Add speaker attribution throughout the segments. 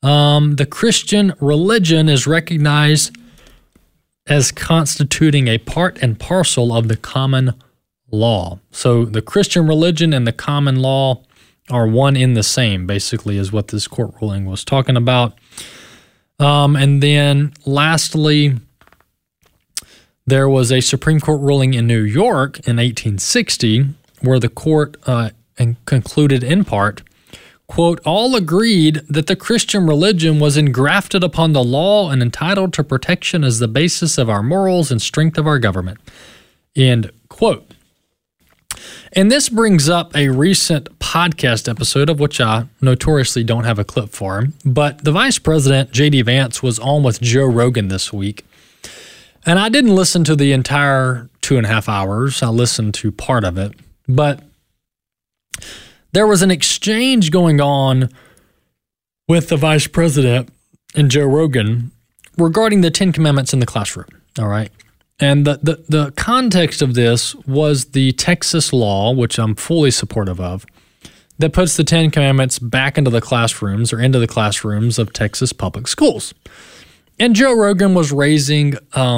Speaker 1: the Christian religion is recognized as constituting a part and parcel of the common law. So the Christian religion and the common law are one in the same, basically, is what this court ruling was talking about. And then lastly, there was a Supreme Court ruling in New York in 1860 where the court concluded in part, quote, all agreed that the Christian religion was engrafted upon the law and entitled to protection as the basis of our morals and strength of our government, end quote. And this brings up a recent podcast episode of which I notoriously don't have a clip for, but the Vice President, J.D. Vance, was on with Joe Rogan this week. And I didn't listen to the entire 2.5 hours. I listened to part of it. But there was an exchange going on with the Vice President and Joe Rogan regarding the Ten Commandments in the classroom, all right? And the context of this was the Texas law, which I'm fully supportive of, that puts the Ten Commandments back into the classrooms or into the classrooms of Texas public schools. And Joe Rogan was raising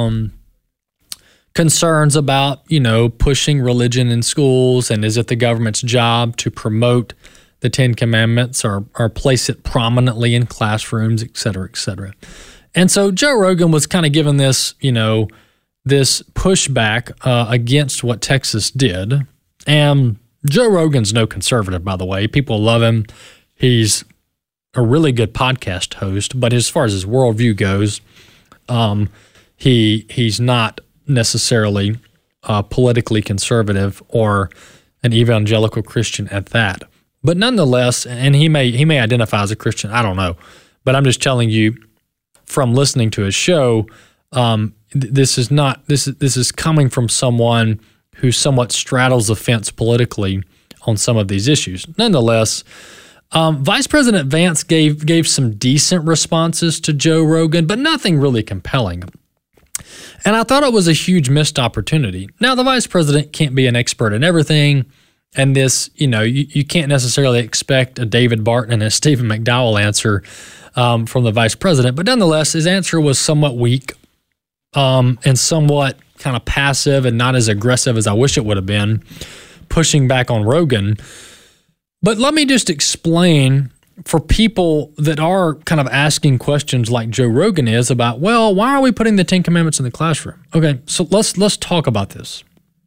Speaker 1: concerns about, pushing religion in schools, and is it the government's job to promote the Ten Commandments or place it prominently in classrooms, et cetera, et cetera. And so Joe Rogan was kind of giving this, this pushback against what Texas did. And Joe Rogan's no conservative, by the way. People love him. He's a really good podcast host, but as far as his worldview goes, he's not necessarily politically conservative or an evangelical Christian at that. But nonetheless, and he may identify as a Christian, I don't know. But I'm just telling you from listening to his show, this is coming from someone who somewhat straddles the fence politically on some of these issues. Nonetheless, Vice President Vance gave some decent responses to Joe Rogan, but nothing really compelling. And I thought it was a huge missed opportunity. Now, the Vice President can't be an expert in everything, and this, you can't necessarily expect a David Barton and a Stephen McDowell answer from the Vice President, but nonetheless, his answer was somewhat weak and somewhat kind of passive and not as aggressive as I wish it would have been, pushing back on Rogan. But let me just explain for people that are kind of asking questions like Joe Rogan is about, well, why are we putting the Ten Commandments in the classroom? Okay, so let's talk about this.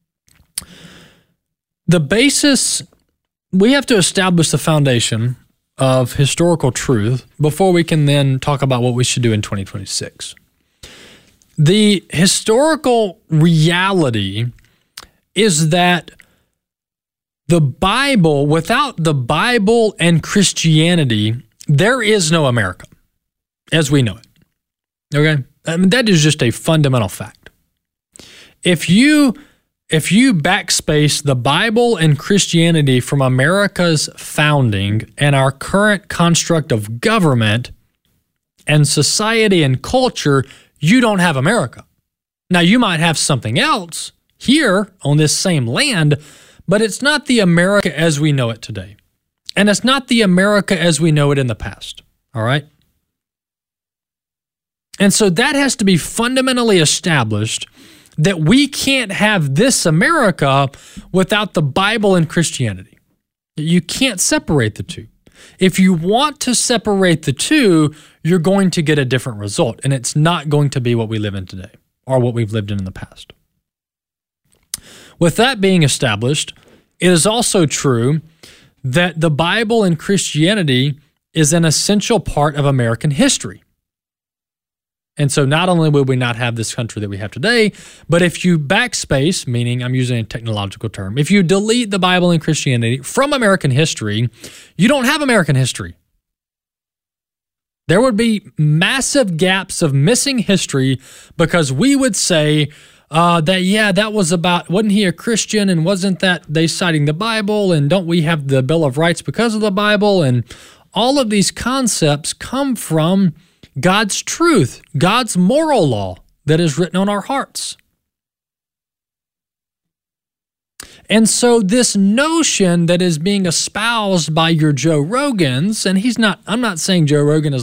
Speaker 1: The basis, we have to establish the foundation of historical truth before we can then talk about what we should do in 2026. The historical reality is that the Bible, without the Bible and Christianity, there is no America as we know it. Okay? I mean, that is just a fundamental fact. If you backspace the Bible and Christianity from America's founding and our current construct of government and society and culture, you don't have America. Now, you might have something else here on this same land, but it's not the America as we know it today. And it's not the America as we know it in the past. All right? And so that has to be fundamentally established, that we can't have this America without the Bible and Christianity. You can't separate the two. If you want to separate the two, you're going to get a different result, and it's not going to be what we live in today or what we've lived in the past. With that being established, it is also true that the Bible and Christianity is an essential part of American history. And so not only will we not have this country that we have today, but if you backspace, meaning I'm using a technological term, if you delete the Bible and Christianity from American history, you don't have American history. There would be massive gaps of missing history because we would say that was about, wasn't he a Christian, and wasn't that they citing the Bible, and don't we have the Bill of Rights because of the Bible? And all of these concepts come from God's truth, God's moral law that is written on our hearts. And so this notion that is being espoused by your Joe Rogans, and I'm not saying Joe Rogan is